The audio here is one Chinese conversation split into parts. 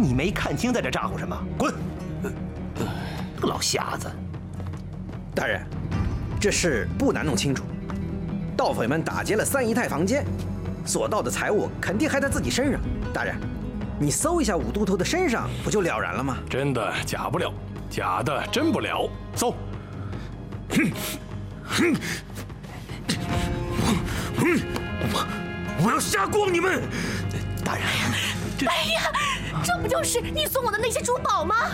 你没看清在这咋呼什么？滚！个老瞎子！ 大人，这事不难弄清楚。盗匪们打劫了三姨太房间，所盗的财物肯定还在自己身上。大人，你搜一下武都头的身上，不就了然了吗？ 真的假不了，假的真不了。搜！ 我要杀光你们！大人， 哎呀，这不就是你送我的那些珠宝吗？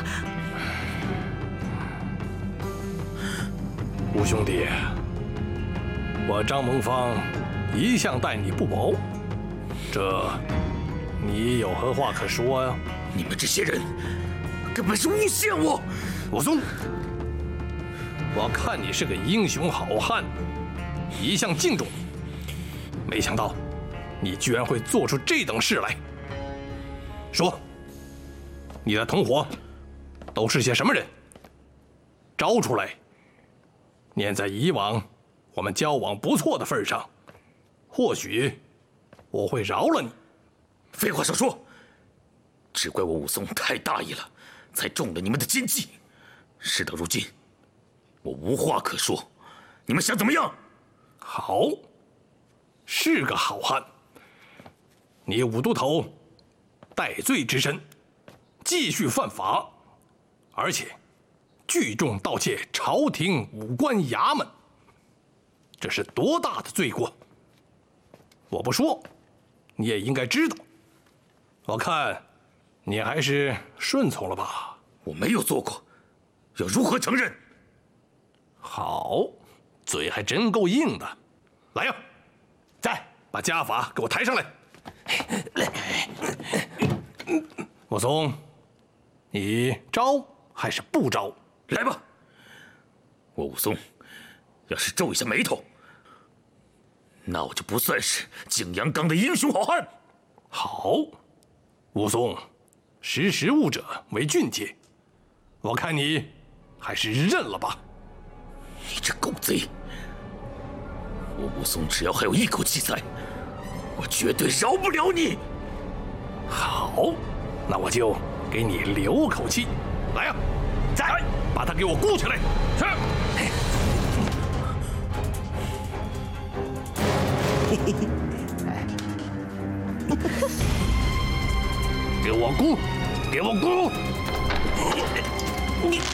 吴兄弟，我张蒙方一向待你不薄，这你有何话可说呀？ 你们这些人根本是诬陷我！ 武松，我看你是个英雄好汉，一向敬重你，没想到你居然会做出这等事来。说，你的同伙都是些什么人？招出来！念在以往我们交往不错的份上，或许我会饶了你。 废话少说，只怪我武松太大意了，才中了你们的奸计。事到如今，我无话可说，你们想怎么样？ 好，是个好汉。你武都头戴罪之身，继续犯法，而且聚众盗窃朝廷武官衙门，这是多大的罪过！我不说，你也应该知道。我看你还是顺从了吧。 我没有做过，要如何承认？ 好，嘴还真够硬的。来呀，在把家法给我抬上来。武松，你招还是不招？ 来吧，我武松要是皱一下眉头，那我就不算是景阳冈的英雄好汉。 好，武松，识时务者为俊杰，我看你还是认了吧。 你这狗贼！我武松只要还有一口气在，我绝对饶不了你。 好，那我就给你留口气。来呀，再把他给我箍起来！是。给我箍！给我箍！你。